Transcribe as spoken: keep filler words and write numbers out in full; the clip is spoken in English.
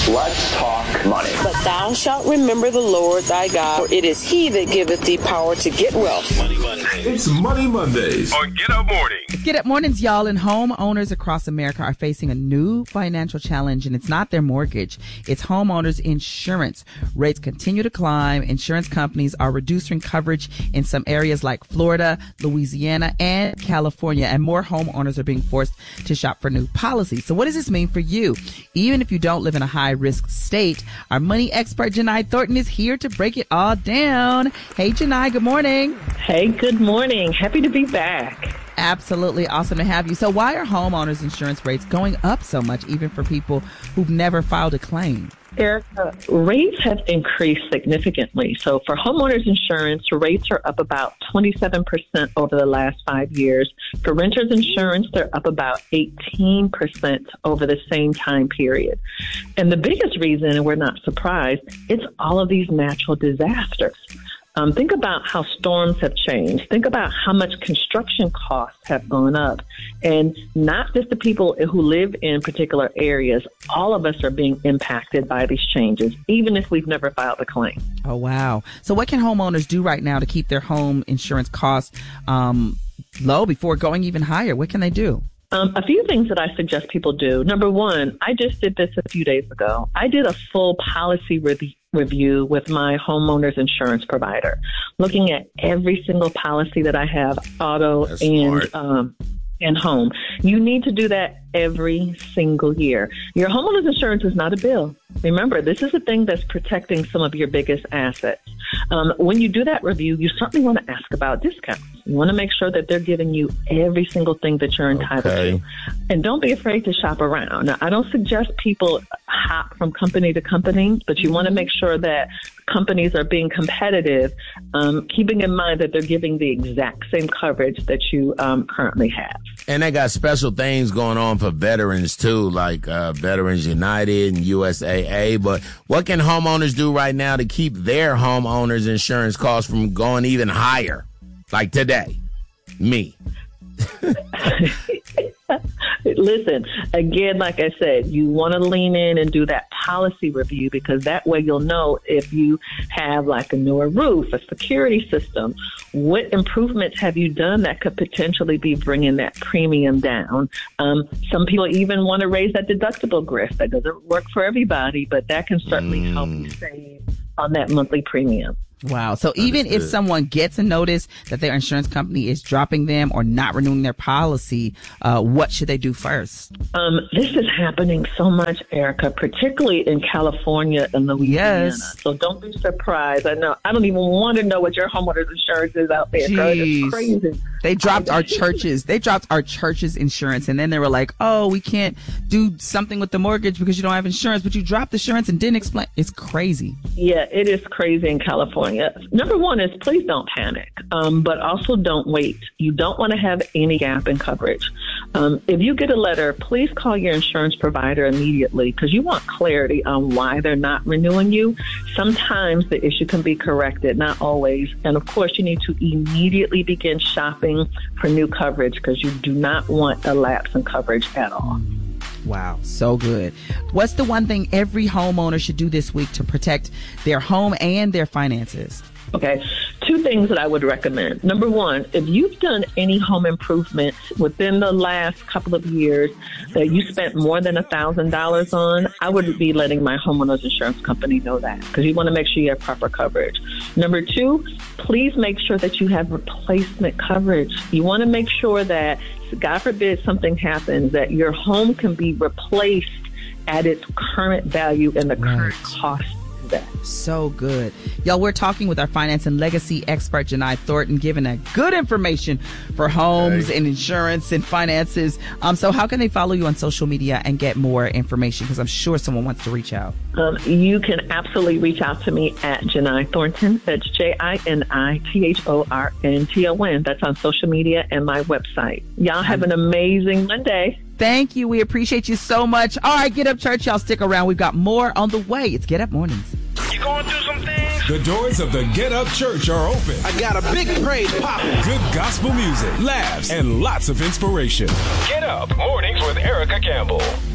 Let's talk money. But thou shalt remember the Lord thy God, for it is he that giveth thee power to get wealth. Money Mondays. It's Money Mondays on Get Up Mornings. It's Get Up Mornings, y'all, and homeowners across America are facing a new financial challenge, and it's not their mortgage. It's homeowners insurance. Rates continue to climb. Insurance companies are reducing coverage in some areas like Florida, Louisiana, and California, and more homeowners are being forced to shop for new policies. So what does this mean for you? Even if you don't live in a high-risk state, our money expert, Janai Thornton, is here to break it all down. Hey, Janai, good morning. Hey, good morning. Happy to be back. Absolutely awesome to have you. So why are homeowners insurance rates going up so much, even for people who've never filed a claim? Erica, rates have increased significantly. So for homeowners insurance, rates are up about twenty-seven percent over the last five years. For renters insurance, they're up about eighteen percent over the same time period. And the biggest reason, and we're not surprised, it's all of these natural disasters. Um, think about how storms have changed. Think about how much construction costs have gone up. And not just the people who live in particular areas, all of us are being impacted by these changes, even if we've never filed a claim. Oh, wow. So what can homeowners do right now to keep their home insurance costs um, low before going even higher? What can they do? Um, a few things that I suggest people do. Number one, I just did this a few days ago. I did a full policy review. review with my homeowner's insurance provider, looking at every single policy that I have, auto That's and smart. um, and home. You need to do that every single year. Your homeowner's insurance is not a bill. Remember, this is a thing that's protecting some of your biggest assets. Um, when you do that review, you certainly want to ask about discounts. You want to make sure that they're giving you every single thing that you're entitled Okay. to. And don't be afraid to shop around. Now, I don't suggest people hop from company to company, but you want to make sure that companies are being competitive, um, keeping in mind that they're giving the exact same coverage that you um, currently have. And they got special things going on for veterans, too, like uh, Veterans United and U S A A. But what can homeowners do right now to keep their homeowners insurance costs from going even higher? Like today, me. Listen, again, like I said, you want to lean in and do that policy review, because that way you'll know if you have like a newer roof, a security system, what improvements have you done that could potentially be bringing that premium down. Um, some people even want to raise that deductible grift. That doesn't work for everybody, but that can certainly Mm. help you save on that monthly premium. Wow. So even if someone gets a notice that their insurance company is dropping them or not renewing their policy, uh, what should they do first? Um, this is happening so much, Erica, particularly in California and Louisiana. Yes. So don't be surprised. I know. I don't even want to know what your homeowner's insurance is out there. Girl. Jeez. It's crazy. They dropped our churches. They dropped our church's insurance, and then they were like, "Oh, we can't do something with the mortgage because you don't have insurance." But you dropped the insurance and didn't explain. It's crazy. Yeah, it is crazy in California. Number one is please don't panic, um, but also don't wait. You don't want to have any gap in coverage. Um, if you get a letter, please call your insurance provider immediately, because you want clarity on why they're not renewing you. Sometimes the issue can be corrected, not always. And of course, you need to immediately begin shopping for new coverage, because you do not want a lapse in coverage at all. Wow, so good. What's the one thing every homeowner should do this week to protect their home and their finances? Okay, two things that I would recommend. Number one, if you've done any home improvements within the last couple of years that you spent more than one thousand dollars on, I would be letting my homeowner's insurance company know that, because you want to make sure you have proper coverage. Number two, please make sure that you have replacement coverage. You want to make sure that, God forbid something happens, that your home can be replaced at its current value and the Right. current cost. That. So good. Y'all, we're talking with our finance and legacy expert, Janai Thornton, giving that good information for homes Okay. and insurance and finances. Um, so how can they follow you on social media and get more information? Because I'm sure someone wants to reach out. Um, you can absolutely reach out to me at Janai Thornton. That's J I N I T H O R N T O N. That's on social media and my website. Y'all have an amazing Monday. Thank you. We appreciate you so much. All right, Get Up Church. Y'all stick around. We've got more on the way. It's Get Up Mornings. You going through some things? The doors of the Get Up Church are open. I got a big praise popping. Good gospel music, laughs, and lots of inspiration. Get Up Mornings with Erica Campbell.